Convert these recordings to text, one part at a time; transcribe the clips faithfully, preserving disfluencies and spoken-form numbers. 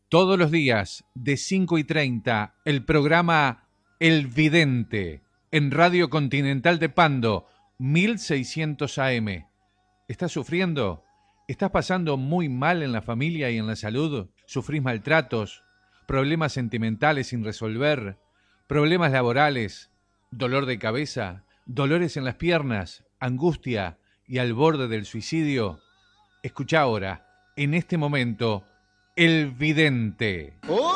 Todos los días de cinco y treinta, el programa El Vidente en Radio Continental de Pando, mil seiscientos A M. ¿Estás sufriendo? ¿Estás pasando muy mal en la familia y en la salud? ¿Sufrís maltratos? ¿Problemas sentimentales sin resolver? ¿Problemas laborales? ¿Dolor de cabeza? ¿Dolores en las piernas? ¿Angustia? ¿Y al borde del suicidio? Escucha ahora, en este momento, El Vidente.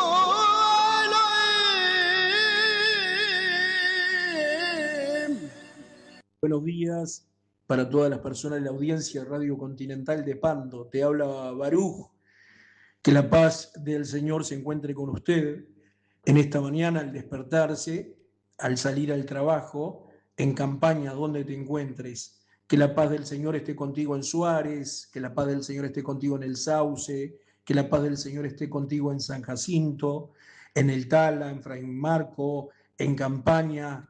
Buenos días para todas las personas de la audiencia de Radio Continental de Pando. Te habla Baruj. Que la paz del Señor se encuentre con usted en esta mañana al despertarse, al salir al trabajo, en campaña donde te encuentres. Que la paz del Señor esté contigo en Suárez, que la paz del Señor esté contigo en el Sauce, que la paz del Señor esté contigo en San Jacinto, en el Tala, en Fray Marco, en campaña,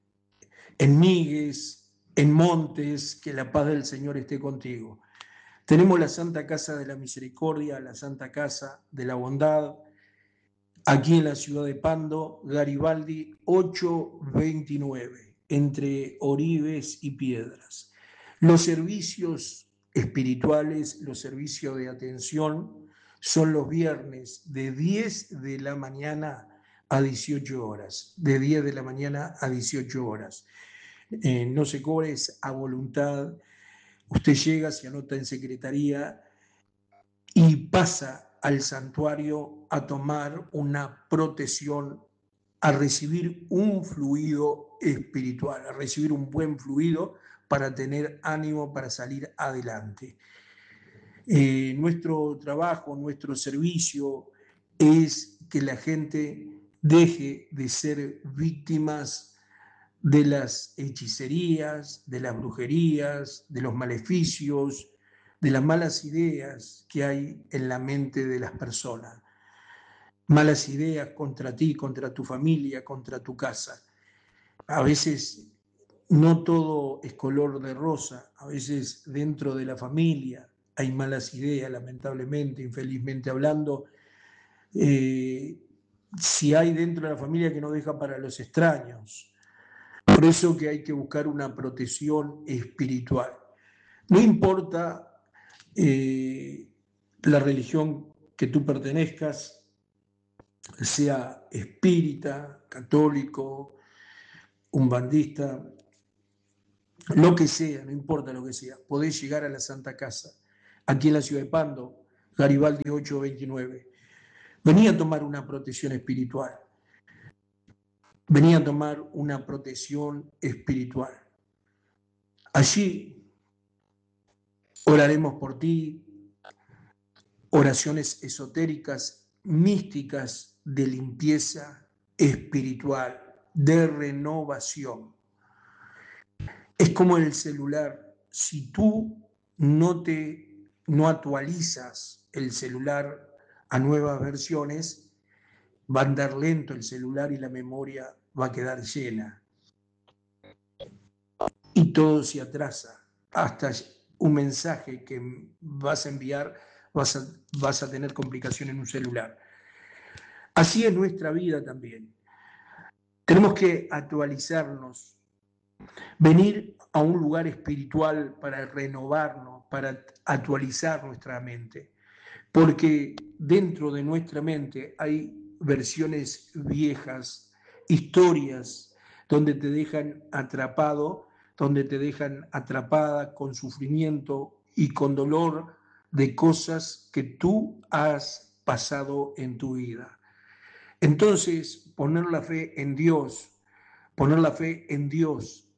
en Migues, en Montes, que la paz del Señor esté contigo. Tenemos la Santa Casa de la Misericordia, la Santa Casa de la Bondad, aquí en la ciudad de Pando, Garibaldi ochocientos veintinueve, entre Oribes y Piedras. Los servicios espirituales, los servicios de atención, son los viernes de diez de la mañana a dieciocho horas, de diez de la mañana a dieciocho horas. Eh, no se cobre, es a voluntad. Usted llega, se anota en secretaría y pasa al santuario a tomar una protección, a recibir un fluido espiritual, a recibir un buen fluido para tener ánimo para salir adelante. Eh, nuestro trabajo, nuestro servicio es que la gente deje de ser víctimas de las hechicerías, de las brujerías, de los maleficios, de las malas ideas que hay en la mente de las personas. Malas ideas contra ti, contra tu familia, contra tu casa. A veces no todo es color de rosa, a veces dentro de la familia hay malas ideas, lamentablemente, infelizmente hablando. Eh, si hay dentro de la familia que no deja para los extraños. Por eso que hay que buscar una protección espiritual. No importa eh, la religión que tú pertenezcas, sea espírita, católico, umbandista, lo que sea, no importa lo que sea, podés llegar a la Santa Casa, aquí en la ciudad de Pando, Garibaldi ochocientos veintinueve. Vení a tomar una protección espiritual. Vení a tomar una protección espiritual. Allí oraremos por ti, oraciones esotéricas, místicas de limpieza espiritual, de renovación. Es como el celular. Si tú no te no actualizas el celular a nuevas versiones, va a andar lento el celular y la memoria va a quedar llena. Y todo se atrasa. Hasta un mensaje que vas a enviar, vas a, vas a tener complicación en un celular. Así es nuestra vida también. Tenemos que actualizarnos, venir a un lugar espiritual para renovarnos, para actualizar nuestra mente. Porque dentro de nuestra mente hay versiones viejas, historias, donde te dejan atrapado, donde te dejan atrapada con sufrimiento y con dolor de cosas que tú has pasado en tu vida. Entonces, poner la fe en Dios, poner la fe en Dios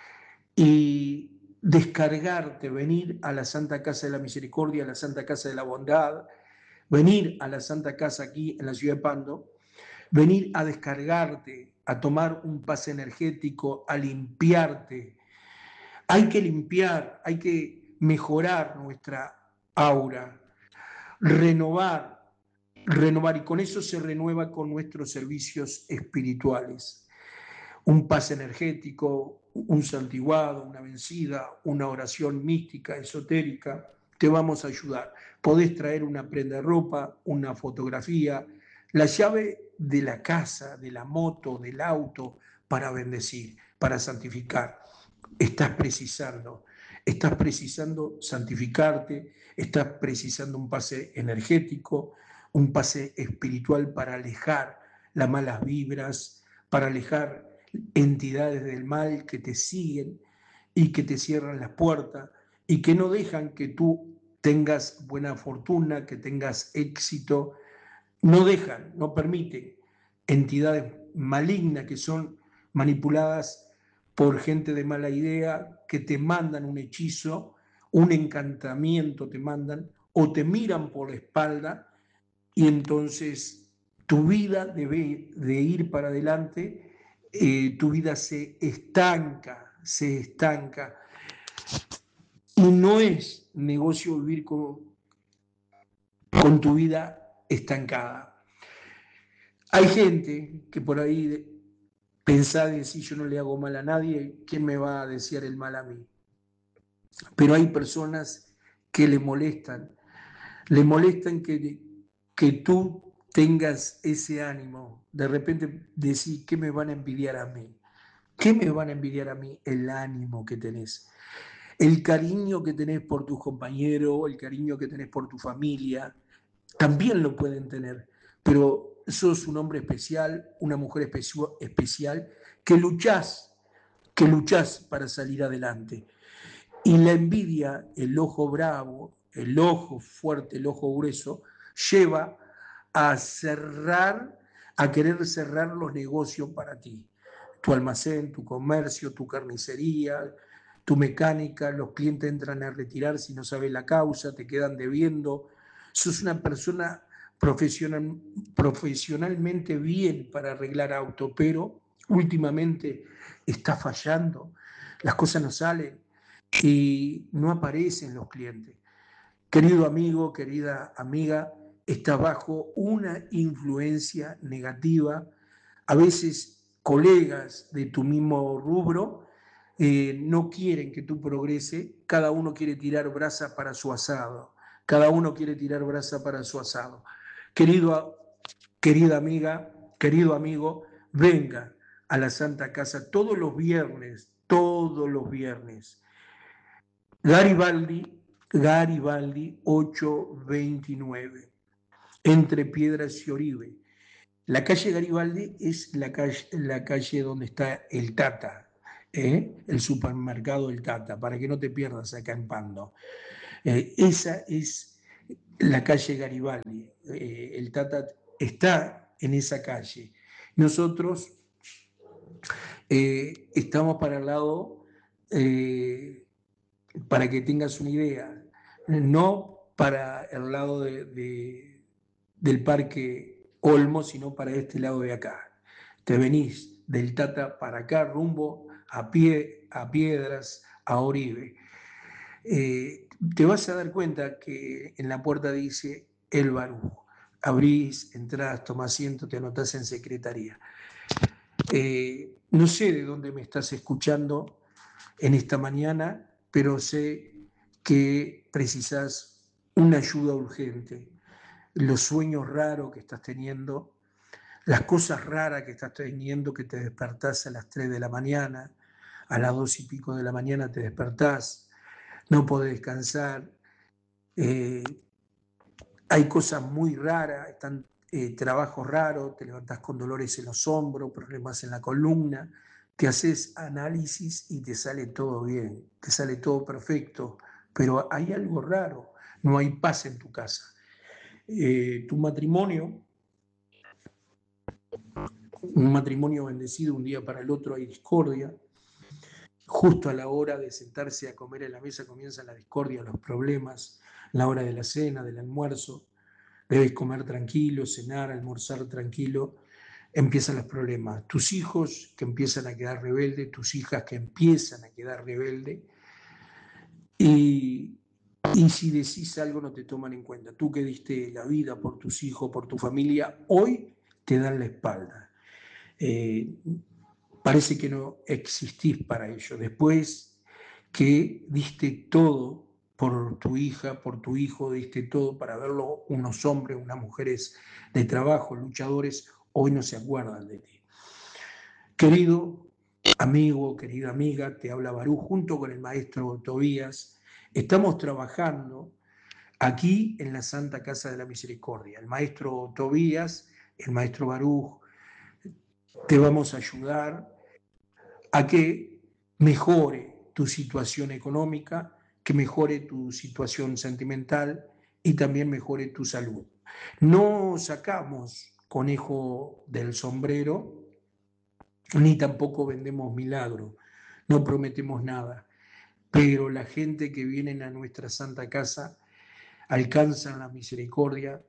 y descargarte, venir a la Santa Casa de la Misericordia, a la Santa Casa de la Bondad, venir a la Santa Casa aquí en la ciudad de Pando, venir a descargarte, a tomar un pase energético, a limpiarte. Hay que limpiar, hay que mejorar nuestra aura, renovar, renovar, y con eso se renueva con nuestros servicios espirituales. Un pase energético, un santiguado, una vencida, una oración mística, esotérica, te vamos a ayudar. Podés traer una prenda de ropa, una fotografía, la llave de la casa, de la moto, del auto, para bendecir, para santificar. Estás precisando, estás precisando santificarte, estás precisando un pase energético, un pase espiritual para alejar las malas vibras, para alejar entidades del mal que te siguen y que te cierran las puertas y que no dejan que tú tengas buena fortuna, que tengas éxito, no dejan, no permiten entidades malignas que son manipuladas por gente de mala idea, que te mandan un hechizo, un encantamiento te mandan, o te miran por la espalda, y entonces tu vida debe de ir para adelante, eh, tu vida se estanca, se estanca. Y no es negocio vivir con, con tu vida estancada. Hay gente que por ahí pensá de si yo no le hago mal a nadie, ¿quién me va a desear el mal a mí? Pero hay personas que le molestan, le molestan que, que tú tengas ese ánimo. De repente decís, ¿qué me van a envidiar a mí? ¿Qué me van a envidiar a mí? El ánimo que tenés, el cariño que tenés por tus compañeros, el cariño que tenés por tu familia, también lo pueden tener, pero sos un hombre especial, una mujer especial, que luchás, que luchás para salir adelante. Y la envidia, el ojo bravo, el ojo fuerte, el ojo grueso, lleva a cerrar, a querer cerrar los negocios para ti. Tu almacén, tu comercio, tu carnicería, tu mecánica, los clientes entran a retirar si no sabes la causa, te quedan debiendo. Sos una persona profesional, profesionalmente bien para arreglar auto, pero últimamente está fallando, las cosas no salen y no aparecen los clientes. Querido amigo, querida amiga, estás bajo una influencia negativa. A veces colegas de tu mismo rubro eh, no quieren que tú progrese, cada uno quiere tirar brasa para su asado, cada uno quiere tirar brasa para su asado. Querido, querida amiga, querido amigo, venga a la Santa Casa todos los viernes, todos los viernes. Garibaldi, Garibaldi ochocientos veintinueve, entre Piedras y Oribe. La calle Garibaldi es la calle, la calle donde está el Tata, ¿eh? El supermercado del Tata, para que no te pierdas acá en Pando. Eh, esa es la calle Garibaldi. Eh, el Tata está en esa calle. Nosotros eh, estamos para el lado... Eh, para que tengas una idea, no para el lado de, de, del Parque Olmo, sino para este lado de acá. Te venís del Tata para acá, rumbo a, pie, a Piedras, a Oribe. Eh, te vas a dar cuenta que en la puerta dice El Baruj. Abrís, entrás, tomás asiento, te anotás en secretaría. Eh, no sé de dónde me estás escuchando en esta mañana, pero sé que precisas una ayuda urgente. Los sueños raros que estás teniendo, las cosas raras que estás teniendo, que te despertás a las tres de la mañana, a las dos y pico de la mañana te despertás, no podés descansar, eh, hay cosas muy raras, están eh, trabajos raros, te levantás con dolores en los hombros, problemas en la columna, te haces análisis y te sale todo bien, te sale todo perfecto, pero hay algo raro, no hay paz en tu casa. Eh, tu matrimonio, un matrimonio bendecido, un día para el otro hay discordia, justo a la hora de sentarse a comer en la mesa comienzan la discordia, los problemas, la hora de la cena, del almuerzo, debes comer tranquilo, cenar, almorzar tranquilo, empiezan los problemas. Tus hijos que empiezan a quedar rebeldes, tus hijas que empiezan a quedar rebeldes, y, y si decís algo no te toman en cuenta. Tú que diste la vida por tus hijos, por tu familia, hoy te dan la espalda. Eh, parece que no existís para ello. Después que diste todo por tu hija, por tu hijo, diste todo para verlo, unos hombres, unas mujeres de trabajo, luchadores, hoy no se acuerdan de ti. Querido amigo, querida amiga, te habla Barú junto con el maestro Tobías. Estamos trabajando aquí en la Santa Casa de la Misericordia. El maestro Tobías, el maestro Barú, te vamos a ayudar a que mejore tu situación económica, que mejore tu situación sentimental y también mejore tu salud. No sacamos conejo del sombrero, ni tampoco vendemos milagro, no prometemos nada, pero la gente que viene a nuestra Santa Casa alcanzan la misericordia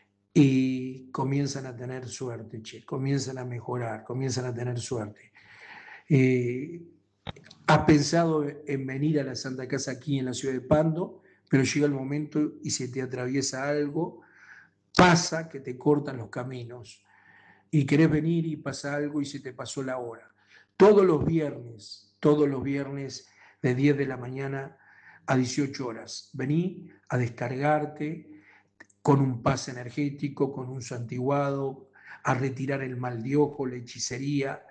y comienzan a tener suerte, che, comienzan a mejorar, comienzan a tener suerte. Eh, has pensado en venir a la Santa Casa aquí en la ciudad de Pando, pero llega el momento y se te atraviesa algo, pasa que te cortan los caminos y querés venir y pasa algo y se te pasó la hora. Todos los viernes, todos los viernes de diez de la mañana a dieciocho horas, vení a descargarte con un pase energético, con un santiguado, a retirar el mal de ojo, la hechicería.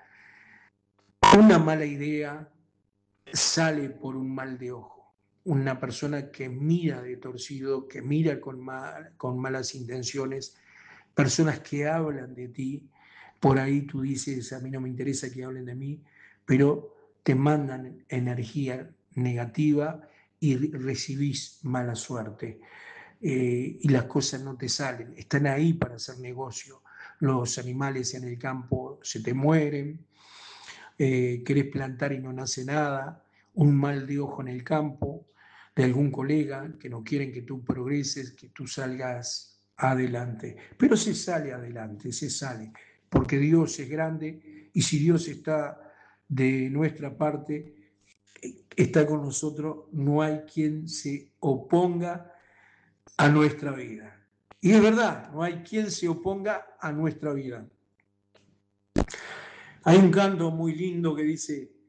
Una mala idea sale por un mal de ojo. Una persona que mira de torcido, que mira con, mal, con malas intenciones, personas que hablan de ti, por ahí tú dices, a mí no me interesa que hablen de mí, pero te mandan energía negativa y recibís mala suerte. Eh, y las cosas no te salen, están ahí para hacer negocio. Los animales en el campo se te mueren, eh, querés plantar y no nace nada, un mal de ojo en el campo, de algún colega que no quieren que tú progreses, que tú salgas adelante. Pero se sale adelante, se sale, porque Dios es grande y si Dios está de nuestra parte, está con nosotros, no hay quien se oponga a nuestra vida. Y es verdad, no hay quien se oponga a nuestra vida. Hay un canto muy lindo que dice: